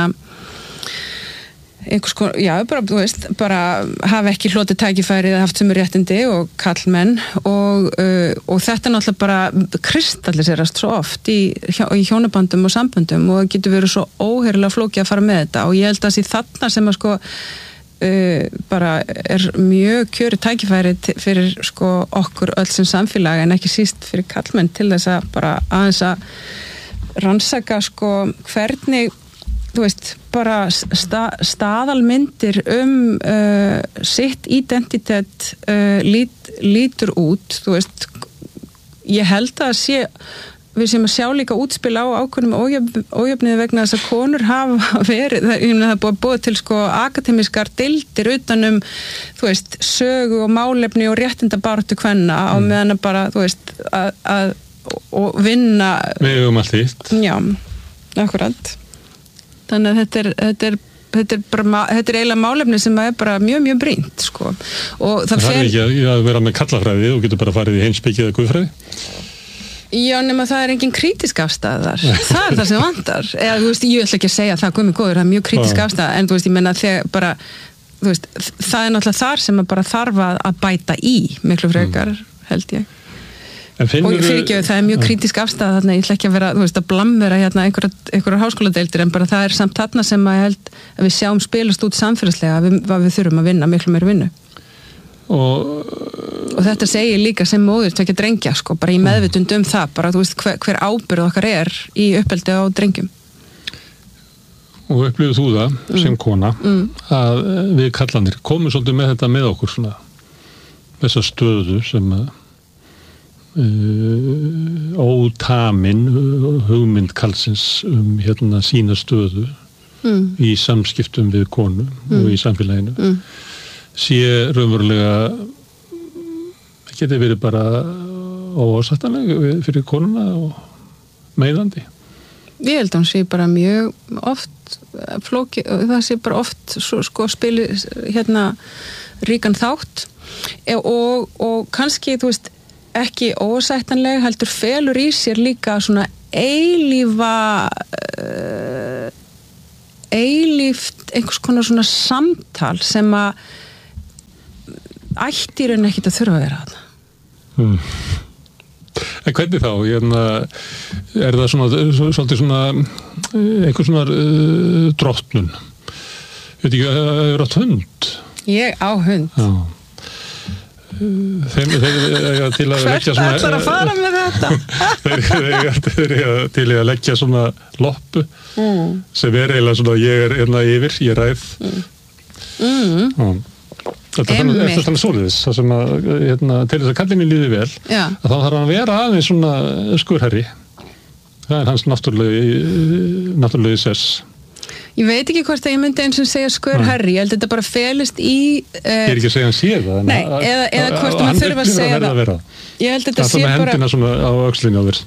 einhvers konar, já, bara, þú veist, bara hafa ekki hlotið tækifæri eða haft sömu réttindi og kallmenn og þetta náttúrulega bara kristalliserast svo oft í hjónabandum og samböndum og það getur verið svo óheyrilega flókið að fara með þetta og ég held að því þarna sem að sko bara er mjög kjörið tækifæri fyrir sko okkur öll sem samfélag en ekki síst fyrir kallmenn til þess að bara aðeins að rannsaka sko hvernig þú veist, bara staðalmyndir sitt identitet lítur út, þú veist, ég held að við sem að sjá líka útspil á ákveðnum ójöfniði vegna þess að konur hafa verið, það er búið til sko akademískar deildir utanum, þú veist, sögu og málefni og réttindabaráttu kvenna á meðan að bara, þú veist, að vinna. Við höfum allt ítt. Já, akkurat. Þannig að þetta er eiginlega málefni sem er bara mjög, mjög brýnt, sko. Og það þarf ekki að vera með kallafræði og getur bara farið í heimspeki eða guðfræði? Já, nema það er engin krítisk afstæða þar. Það er það sem vantar. Eða, þú veist, ég ætla ekki að segja það, guð mig góður, það er mjög krítisk afstæða, en þú veist, ég menna þegar bara, þú veist, það er náttúrulega þar sem að bara þarf að bæta í miklu frekar, held ég. Og fyrirgefðu, það er mjög krítisk afstæða þarna, ég ætla ekki að vera, þú veist, að blammera hérna einhverjar háskóladeildir, en bara það er samt þarna sem að ég held að við sjáum spilast út samfélagslega að við þurfum að vinna miklu meira vinnu. Og þetta segir líka sem móðir tvekja drengja, sko, bara í meðvitund það, bara, þú veist, hver ábyrgð okkar er í uppeldi á drengjum. Og upplifir þú það, sem kona, að við kallanir komum svolítið með þetta með okkur, svona, þessa stöðu sem að ótamin hugmynd kallsins hérna sína stöðu í samskiptum við konu og í samfélaginu sé raunverulega geti verið bara óásættanleg fyrir konuna og meiðandi? Ég held að hún sé bara mjög oft flóki, það sé bara oft sko spili ríkan þátt og kannski, þú veist, ekki óásættanleg, heldur felur í sér líka svona eilíft einhvers konar svona samtal sem að ættir en ekkert að þurfa að vera þarna. En hvernig þá? Er það svolítið svona einhver svona drottnun? Veit ekki, hefur átt hund? Ég á hund. Já. Þeir til að leggja svona... Hvert ætlar að fara með þetta? Þeir til að leggja svona loppu sem eiginlega svona ég yfir, ég ræð. Þetta er þannig svoleiðis, það sem að til þess að kallinni líði vel, að þá þarf hann að vera aðeins svona skurherri. Það er hans náttúrulegi sess. Ég veit ekki hvort að ég myndi eins og segja skurherri, ég held að þetta bara felist í... Ég er ekki að segja hann sé það. Nei, eða hvort að maður þurfa að segja það. Ég held að þetta sé bara... Það með hendina svona á öxlinni á þér.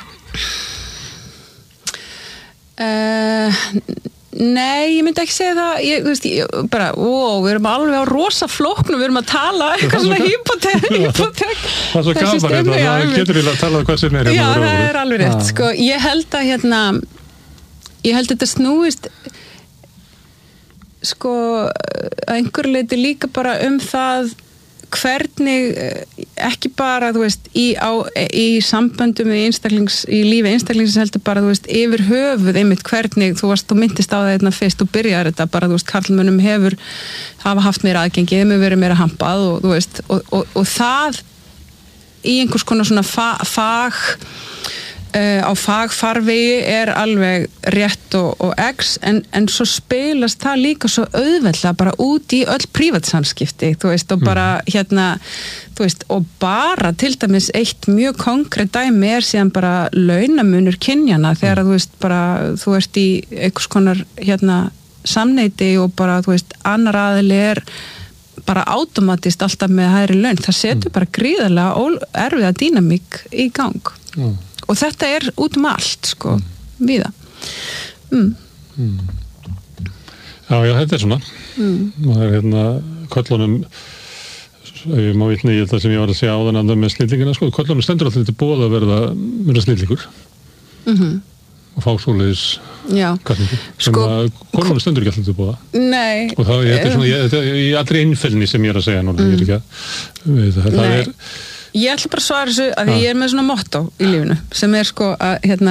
Nei, ég myndi ekki segja það. Þú veist, bara, við erum alveg á rosa flóknu, við erum að tala eitthvað svona hypotek. Það er svo gaman það getur við að tala hvað sem er. Já, það er alveg rétt. Sko, ég held að þetta snúist sko að einhverju leyti líka bara það hvernig ekki bara, þú veist, í samböndum í lífi einstaklingsins heldur bara, þú veist, yfir höfuð einmitt hvernig, þú myndist á það fyrst og byrjar þetta bara, þú veist, karlmönnum hafa haft meira aðgengi, þeim hefur verið meira hampað og þú veist, og það í einhvers konar svona á fagfarvegi er alveg rétt og x en svo spilast það líka svo auðveldlega bara út í öll prívatsamskipti, þú veist, og bara þú veist, og bara til dæmis eitt mjög konkrétt dæmi er síðan bara launamunur kynjana þegar þú veist, bara þú ert í einhvers konar samneyti og bara, þú veist, annar aðili er bara automatist alltaf með hærri laun, það setur bara gríðarlega erfiða dýnamík í gang. Og þetta er út allt, sko, víða. Já, þetta er svona. Það er köllunum, ef ég má vitna í þetta sem ég var að segja áðan að með snillingina, sko, köllunum stendur alltaf til boð að vera snillingur. Og fá svoleiðis kallningu. Sem að konunum stendur ekki alltaf til boða. Nei. Og þetta er svona, í allri einfelni sem ég er að segja núna, ég er ekki að, það er... Ég ætla bara að svara þessu að ég er með svona motto í lífinu sem er sko að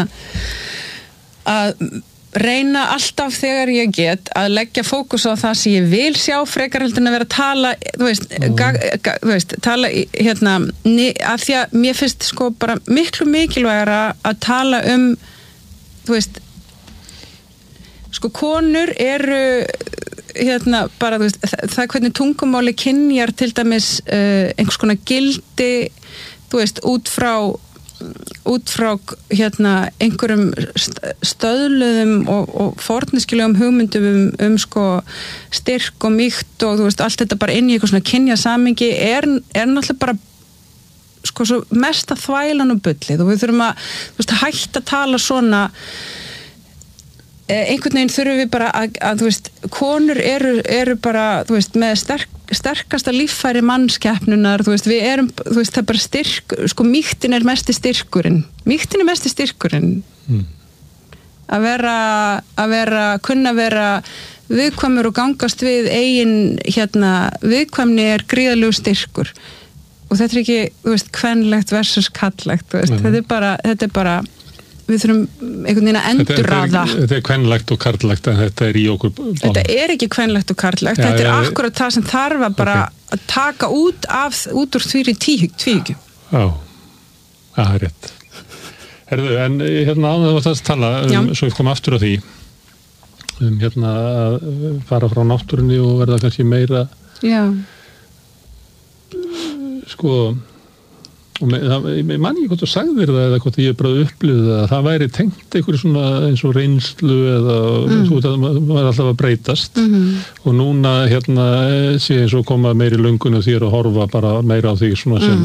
reyna alltaf þegar ég get að leggja fókus á það sem ég vil sjá frekar heldur en að vera að tala þú veist tala af því að mér finnst sko bara miklu mikilvægara að tala þú veist sko konur eru bara, þú veist, það hvernig tungumáli kynjar til dæmis einhvers konar gildi, þú veist, út frá einhverjum stöðluðum og forneskjulegum hugmyndum sko styrk og mýkt og þú veist, allt þetta bara inn í eitthvað svona kynjasamingi er náttúrulega bara sko svo mesta þvælan og bullið og við þurfum að, þú veist, hætta að tala svona einhvern veginn þurfum við bara að þú veist, konur eru bara, þú veist, með sterkasta líffæri mannskeppnunar, þú veist, við erum, þú veist, það er bara styrk, sko mýktin er mesti styrkurinn að kunna vera viðkvæmur og gangast við eigin, viðkvæmni er gríðarlegur styrkur og þetta er ekki, þú veist, kvenlegt versus karllegt, þú veist, þetta er bara við þurfum einhvern veginn að endurraða. Þetta er kvenlegt og karllegt en þetta er í okkur báðum. Þetta er ekki kvenlegt og karllegt, þetta er akkurat það sem þarf að bara að taka út úr því tvíhyggju. Já, það er rétt. Herðu, en áður það að tala svo við komum aftur á því að fara frá náttúrunni og verða kannski meira sko og ég man ekki hvort þú sagðir það eða hvort ég bara upplifði það að það væri tengt einhverju svona eins og reynslu eða það var alltaf að breytast og núna sé eins og koma meiri löngun og þér að horfa bara meira á því svona sem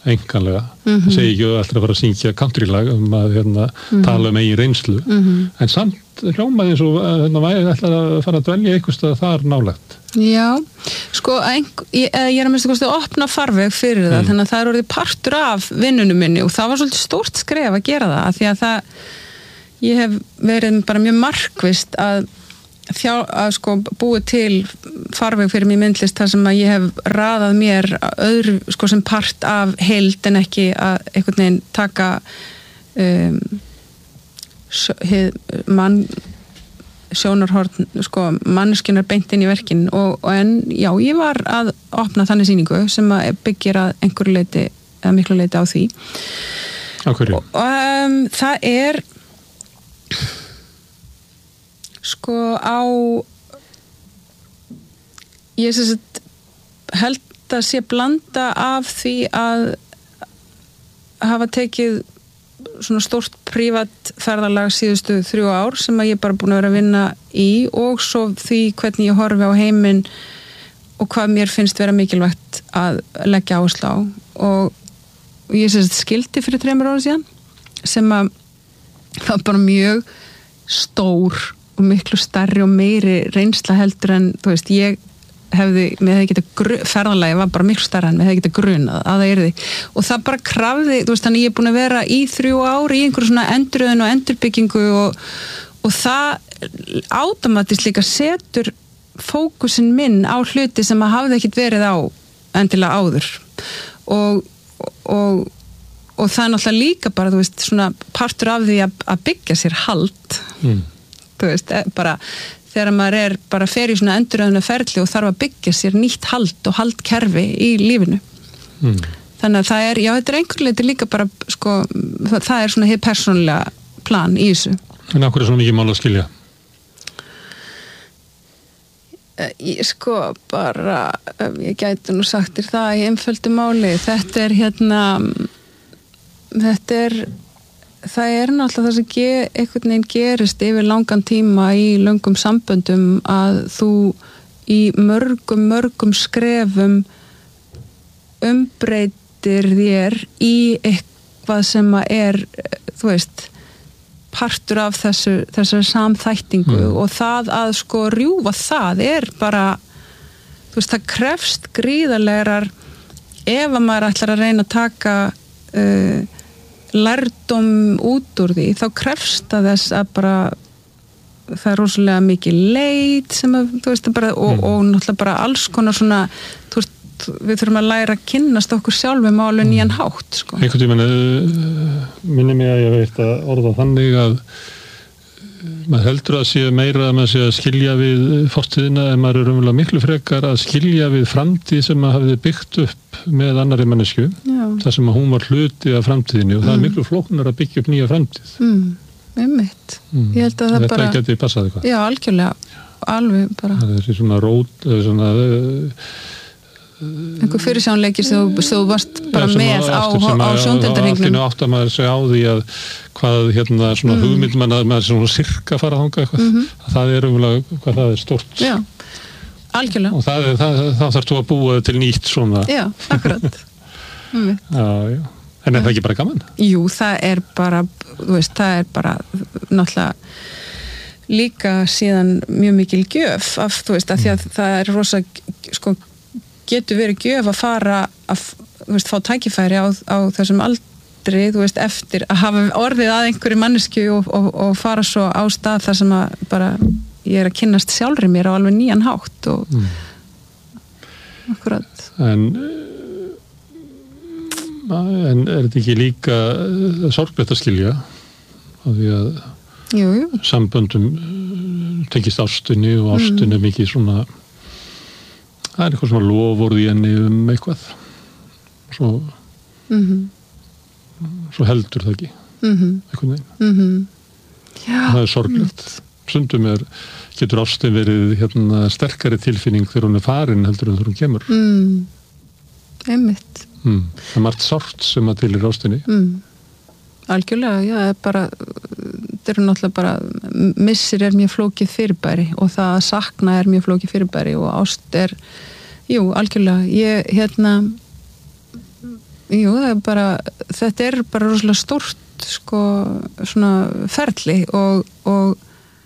einkanlega. Það segi ekki alltaf að fara að syngja countrylag að tala eigin reynslu. En samt hljómaði eins og væri ætlar að fara að dvelja eitthvað stað þar nálægt. Já, sko, ég er að minnsta kosti að opna farveg fyrir það, þannig að það orðið partur af vinnunum minni og það var svolítið stórt skref að gera það, af því að ég hef verið bara mjög markvisst að sko búið til farveg fyrir mér myndlist þar sem að ég hef raðað mér öðru sko sem part af heild en ekki að einhvern veginn taka sjónarhorn sko manneskjunar beint inn í verkin en já, ég var að opna þannig sýningu sem að byggir að einhverju leiti eða miklu leiti á því. Á hverju? Það er sko ég held að sé blanda af því að hafa tekið svona stórt prívat ferðalag síðustu 3 ár sem að ég bara búin að vera að vinna í og svo því hvernig ég horfi á heiminn og hvað mér finnst vera mikilvægt að leggja áherslu á og ég skildi fyrir 3 ára síðan sem að það var bara mjög stór og miklu stærri og meiri reynsla heldur en, þú veist, mér hefði getað ferðalagi var bara miklu stærra en mér hefði getað grunað að það yrði og það bara krafði, þú veist, þannig ég er búin að vera í 3 ár í einhverju svona enduröðun og endurbyggingu og það automatist líka setur fókusinn minn á hluti sem að hafði ekkit verið á endilega áður og það er náttúrulega líka bara, þú veist, svona partur af því að byggja sér hald þú veist, bara þegar maður bara fer í svona enduröðuna ferli og þarf að byggja sér nýtt hald og haldkerfi í lífinu þannig að það já, þetta einhver leiti líka bara, sko, það er svona hið persónulega plan í þessu. En af hverju er svona mikið mál að skilja? Sko, bara ég gæti nú sagt þér það í einföldu máli, þetta er það er náttúrulega það sem einhvern veginn gerist yfir langan tíma í löngum samböndum að þú í mörgum skrefum umbreytir þér í eitthvað sem að þú veist, partur af þessari samþættingu og það að sko rjúfa það bara, þú veist, það krefst gríðarlegar ef að maður ætlar að reyna að taka lærdóm út úr því, þá krefst það þess að bara það er rosalega mikið leit sem að, þú veist, bara, og náttúrulega bara alls konar svona, þú veist, við þurfum að læra að kynnast okkur sjálfum á alveg nýjan hátt, sko. Einhvern tímann minni mig að ég veit að orða þannig að maður heldur að sé meira að maður sé að skilja við fortíðina en maður er umverulega miklu frekar að skilja við framtíð sem maður hafði byggt upp með annarri mannesku þar sem að hún var hluti af framtíðinni og það er miklu flóknar að byggja upp nýja framtíð einmitt. Ég held að það bara þetta geti passað eitthvað. Já, algjörlega, alveg bara það er svona rót svona einhver fyrirsjónleikir sem þú varst bara með á sjóndeildarhringnum og átt að maður segja á því að hvað svona hugmynd maður svona sirka fara að hanga eitthvað það er umlega hvað það er stort já, algjörlega og það þarf þú að búa til nýtt svona já, akkurat já. En er það ekki bara gaman? Jú, það er bara þú veist, það er bara náttúrulega líka síðan mjög mikil gjöf af, þú veist, að því að það er rosa sko getur verið gjöf að fara að, þú veist, fá tækifæri á þessum aldri, þú veist, eftir að hafa orðið að einhverju mannesku og fara svo á stað þar sem að bara ég er að kynnast sjálfri mér á alveg nýjan hátt og akkurat. En er þetta ekki líka sorglegt að skilja af því að jú. Samböndum tengist ástinni og ástinni mikið svona það er eitthvað svona lofórð í henni eitthvað svo heldur það ekki einhvern veginn það er sorglegt stundum getur ástin verið sterkari tilfinning þegar hún er farin heldur en þegar hún kemur einmitt það er margt sárt sem að til í ástinni algjörlega, já, þetta eru náttúrulega bara missir mjög flókið fyrirbæri og það að sakna mjög flókið fyrirbæri og ást jú, algjörlega ég Jú, þetta er bara rosalega stórt sko, svona ferli og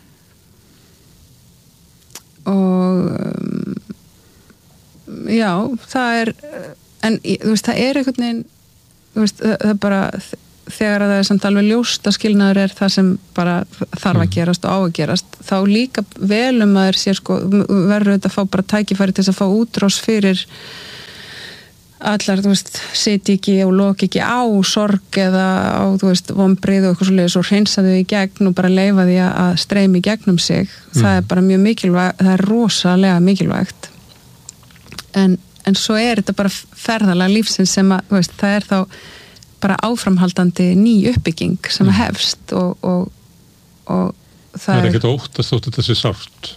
já, það er en þú veist, það er einhvern veginn þú veist, það er bara þegar það er samt alveg ljóst að skilnaður er það sem bara þarf að gerast og á að gerast, þá líka vel maður sér sko, verður þetta að fá bara tækifæri til þess að fá útrás fyrir allar, þú veist, sitji ekki og loki ekki á sorg eða á, þú veist, vonbrigði og eitthvað svoleiðis og hreinsa þau í gegn og bara leyfa því að streyma í gegnum sig. Það er bara mjög mikilvægt, það er rosalega mikilvægt. En svo er þetta bara ferðalag lífsins sem að, þú veist, það er þá bara áframhaldandi ný uppbygging sem hefst og það er ekkert óttast þótt þetta sé sárt.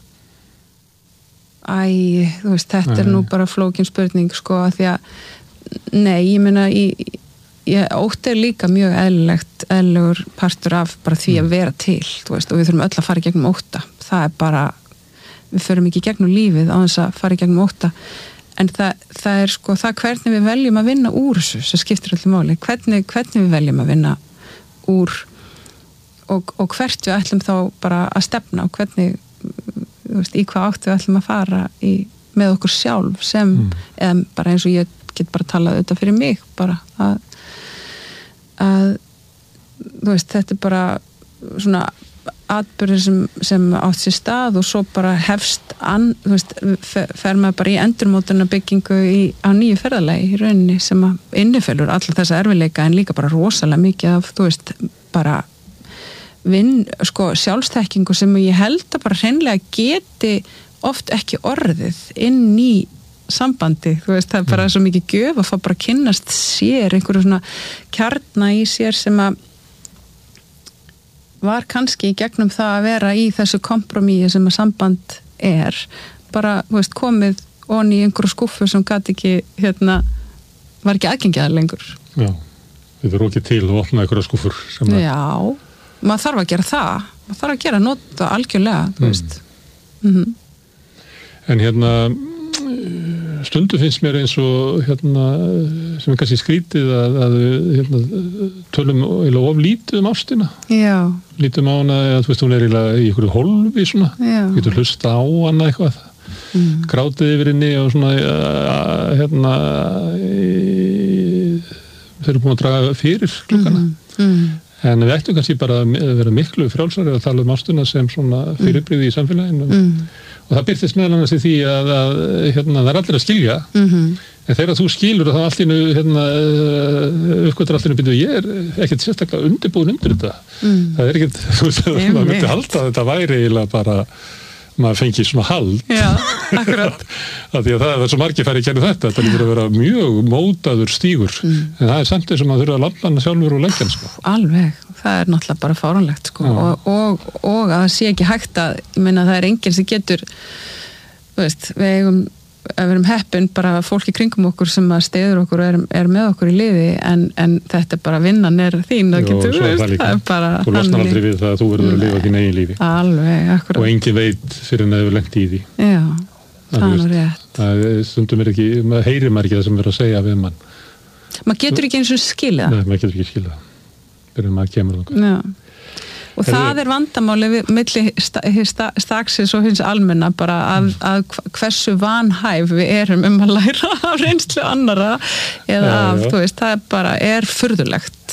Þú veist, þetta er nú bara flókin spurning sko, að því að nei, ég meina ótti er líka mjög eðlilegur partur af bara því að vera til, þú veist, og við þurfum öll að fara í gegnum ótta, það er bara við förum ekki í gegnum lífið á þess að fara í gegnum ótta, en það er sko, það hvernig við veljum að vinna úr þessu, sem skiptir öllu máli, hvernig við veljum að vinna úr og hvert við ætlum þá bara að stefna og hvernig þú veist, í hvað áttu við ætlum að fara með okkur sjálf sem eða bara eins og ég get bara talað auðvitað fyrir mig bara að þú veist, þetta er bara svona atburðir sem átt sér stað og svo bara hefst þú veist, fer maður bara í endurmótuna byggingu á nýju ferðalagi í rauninni sem að innifelur allar þessa erfiðleika en líka bara rosalega mikið af, þú veist, bara sko, sjálfstekkingu sem ég held að bara hreinlega geti oft ekki orðið inn í sambandi, þú veist, það er bara svo mikið gjöf að fá bara að kynnast sér einhverju svona kjarna í sér sem að var kannski í gegnum það að vera í þessu kompromíi sem að samband er bara, þú veist, komið onni í einhverju skúffu sem gat ekki var ekki aðgengiðar lengur. Já, við erum ekki til að opna einhverju skúffur sem að já, maður þarf að gera það, maður þarf að gera nota algjörlega, þú veist. En stundu finnst mér eins og sem er kannski skrítið að tölum of lítið ástina. Já. Lítum á hana, eða þú veist, hún er í einhverju hólfi svona, getur hlusta á hana eitthvað, grátið yfir henni og svona þeir eru búin að draga fyrir klukkana. En við ættum kannski bara að vera miklu frjálsari að tala ástina sem svona fyrirbrigði í samfélaginu. Og það byrtist meðal annars í því að það er allir að skilja, en þegar þú skilur og þá allt í einu uppgötur allt í einu byrju, ég er ekkert sérstaklega undirbúin undir þetta. Það er ekkert, þú veist, maður myndi halda að þetta væri eiginlega bara, maður fengi svona hald. Já, akkurat. Því að það er svo margir færi að gera þetta lítur að vera mjög mótaður stígur, en það er samt eins og maður þurfa að labba hana sjálfur og leggja hann, sko. Alveg, það er náttúrulega bara fáránlegt, sko, og að það sé ekki hægt að, ég meina það er enginn sem getur, þú veist, við erum heppin bara fólk í kringum okkur sem að styður okkur og er með okkur í liði, en þetta er bara vinnan er þín, það getur, það er bara þú losnar aldrei við það að þú verður að lifa þín eigin lífi. Alveg, akkurat. Og enginn veit fyrir en það hefur lengt í því. Já, það er nú rétt. Það stundum er ekki, maður heyrir maður ekki það sem verður að segja við mann. Maður getur ekki eins og skilja það. Nei, maður getur ekki skilja það. Fyrir maður kemur þangað. Já. Og það er vandamáli milli staksins og hins almenna bara að hversu vanhæf við erum að læra af reynslu annara eða þú veist, það bara furðulegt.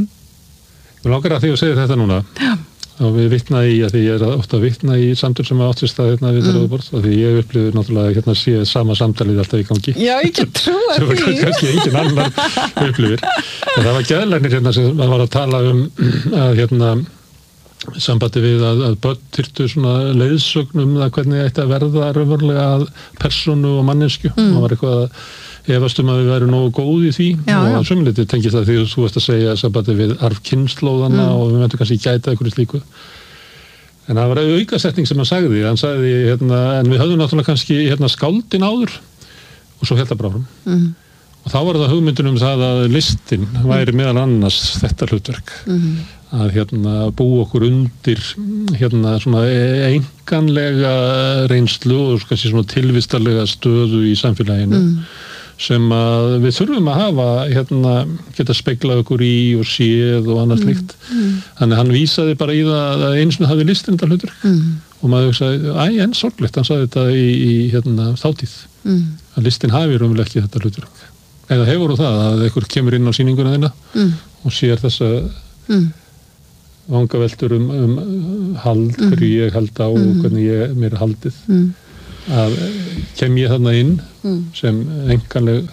Mér langar að því að segja þetta núna. Já. Og við vitna í, að því ég er ofta að vitna í samtöl sem átt sér stað við Rauðaborð, og því ég upplifir náttúrulega sé sama samtalið alltaf í gangi. Já, ég get trúa því. Sem kannski engin annar upplifir. En það var geðlæknir sem maður var að tala að sambandi við að börn þyrftu svona leiðsögn það hvernig ætti að verða raunverulega að persónu og mannesku. Það var eitthvað að efast að við værum nógu góð í því og sömuleyti tengist það því að þú veist að segja sambandi við arf kynslóðana og við möndum kannski gæta einhverju slíku. En það var aukasetning sem hann sagði en við höfðum náttúrulega kannski skáldin áður og svo held það bara áfram. Og þá var það hugmyndin það að listin væri meðal annars þetta hlutverk. Að búa okkur undir svona einkanlega reynslu og kannski svona tilvistarlega stöðu í samfélaginu sem að við þurfum að hafa geta speglað okkur í og séð og annað slíkt. Þannig hann vísaði bara í það að einu sinni hafði listin þetta hlutur og maður sagði, en sorglegt, hann sagði þetta í þátíð að listin hafi raunverulega ekki þetta hlutur eða hefur það að einhver kemur inn á sýninguna þína og sér þessa vangaveltur hald, hverju ég held á og hvernig mér er haldið að kem ég þarna inn sem einkanleg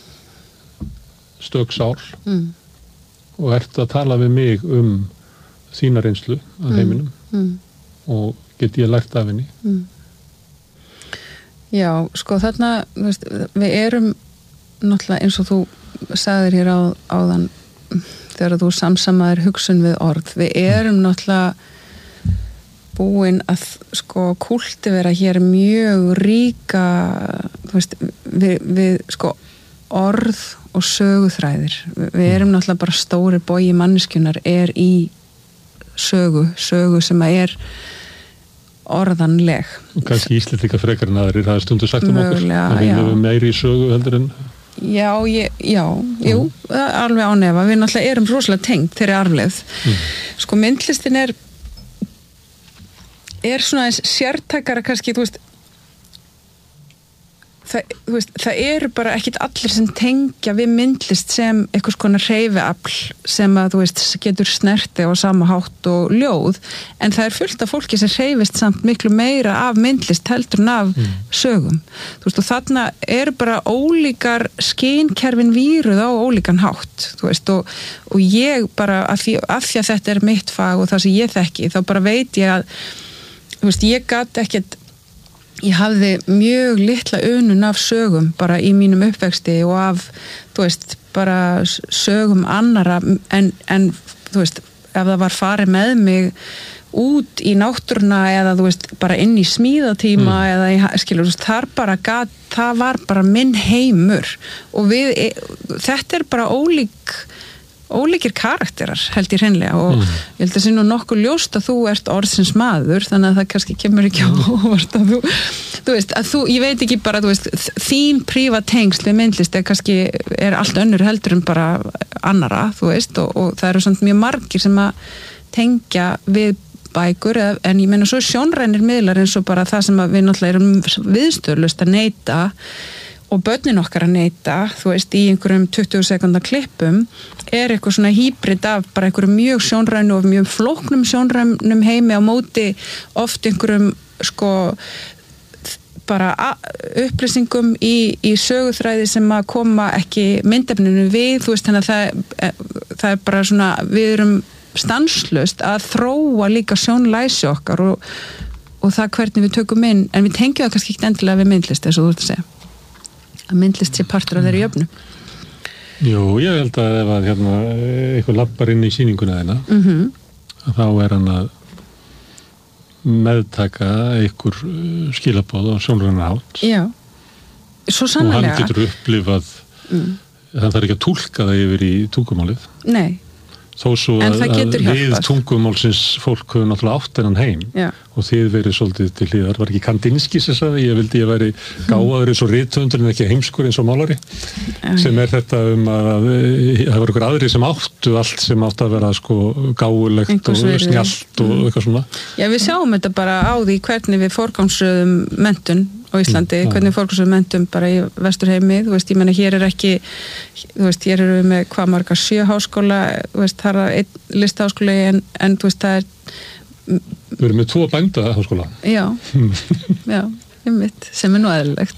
stök sál og ert að tala við mig þína reynslu af heiminum og get ég lært af henni. Já, sko þarna við erum náttúrulega eins og þú sagðir hér áðan þegar þú samsamaðir hugsun við orð. Við erum náttúrulega búin að sko kúltivera hér mjög ríka við sko orð og söguþræðir. Við erum náttúrulega bara stóri bogi manneskjunnar er í sögu sem að er orðanleg. Og kannski Íslendinga frekar en aðrir, það er stundu sagt okkur. Að við höfum meiri í sögu heldur en jú, alveg ánefa. Við náttúrulega erum rosalega tengt þeirri arfleifð. Sko myndlistin er svona eins sértækara kannski, það eru bara ekkit allir sem tengja við myndlist sem einhvers konar hreyfiafl sem að getur snerti á sama hátt og ljóð, en það er fullt af fólki sem hreyfist samt miklu meira af myndlist heldur en af sögum. Og þarna eru bara ólíkar skynkerfin víruð á ólíkan hátt, og ég bara af því að þetta er mitt fag og það sem ég þekki, þá bara veit ég að ég gat ekkert. Ég hafði mjög litla unun af sögum bara í mínum uppvexti og af, bara sögum annara en ef það var farið með mig út í náttúruna eða bara inn í smíðatíma eða það var bara minn heimur og þetta er bara ólíkir karakterar held ég hreinlega og ég held að sé nú nokkuð ljóst að þú ert orðsins maður þannig að það kannski kemur ekki á óvart að ég veit ekki bara þín prívat tengsl við myndlist er allt önnur heldur en bara annara og það eru samt mjög margir sem að tengja við bækur en ég meina svo sjónrænir miðlar eins og bara það sem að við náttúrulega erum viðstöðlaust að neyta og börnin okkar að neyta, í einhverjum 20 sekúnda klippum, er eitthvað svona hýbrid af bara einhverjum mjög sjónrænu og mjög flóknum sjónrænum heimi á móti oft einhverjum bara upplýsingum í söguþræði sem að koma ekki myndefninu við, þannig að það er bara svona, við erum stanslaust að þróa líka sjónlæsi okkar og það hvernig við tökum inn, en við tengjum það kannski ekki endilega við myndlist, eins og þú ert að segja. Að myndlist sé partur af þeirri jöfnu. Jú, ég held að ef að eitthvað lappar inn í sýninguna þeirna þá er hann að meðtaka einhver skilaboð á sjónrænan hátt. Já, svo sannarlega. Og hann getur upplifað hann þarf ekki að túlka það yfir í tungumálið. Nei. Þó svo að við tungumálsins fólk höfum náttúrulega átt þennan heim og þið verið svolítið til hlýðar. Var ekki Kandinsky sem sagði, ég vildi ég væri gáfaður eins og rithöfundur en ekki heimskur eins og málari sem er þetta að það var ykkur aðri sem áttu allt sem átt að vera gáulegt og snjallt og eitthvað svona. Já, við sjáum þetta bara á því hvernig við forgangsröðum menntun á Íslandi, hvernig forgangsröðum menntun bara í Vesturheimi, ég meina hér er ekki hér eru við með hvað marga 7 háskóla, það er einn listaháskóli en það er við erum með 2 bændaháskóla. Já, einmitt, sem er nú eðlilegt.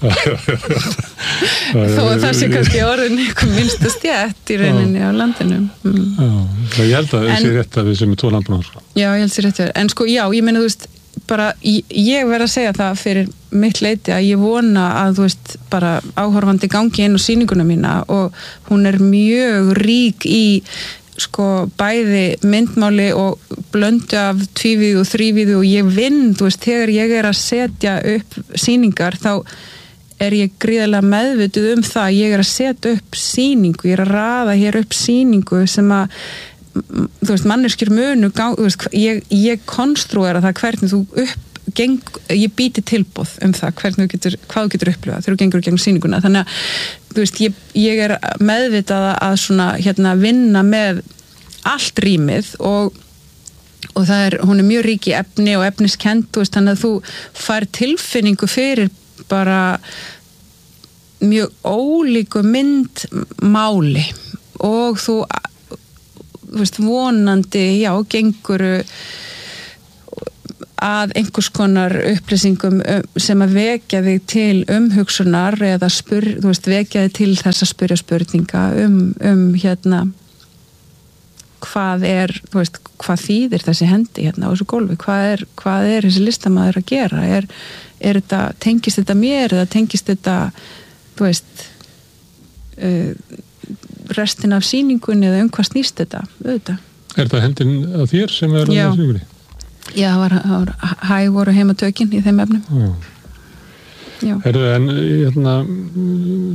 Þó að það sé kannski orðin einhver minnsta stjætt í rauninni á landinu. Ég held að það sé rétt að við sem er 2 landbúnaðarháskóla. Já, ég held að það sé rétt. En já, ég meina bara, ég verð að segja það fyrir mitt leyti að ég vona að bara áhorfandi gangi inn á sýninguna mína og hún er mjög rík í bæði myndmáli og blöndu af tvívíðu og þrívíðu og ég vinn, þegar ég er að setja upp sýningar þá er ég gríðarlega meðvituð það, ég er að setja upp sýningu, ég er að raða hér upp sýningu sem að manneskjur munu ég konstrúera það hvernig þú ég býti tilboð það hvað þú getur upplifað þegar þú gengur gegn sýninguna þannig að þú veist, ég er meðvitað að svona vinna með allt rýmið og hún er mjög rík í efni og efniskend, þú veist, þannig að þú fær tilfinningu fyrir bara mjög ólíku myndmáli og þú veist, vonandi, gengur að einhvers konar upplýsingum sem að vekja þig til umhugsunar eða þú veist, vekja þig til þess að spyrja spurninga hvað þú veist, hvað þýðir þessi hendi á þessu gólfi, hvað er þessi listamaður að gera, tengist þetta mér eða tengist þetta, þú veist, restin af sýningunni eða hvað snýst þetta, auðvitað. Er það hendin að þér sem er að sýningunni? Já, það voru heimatökin í þeim efnum. Já. En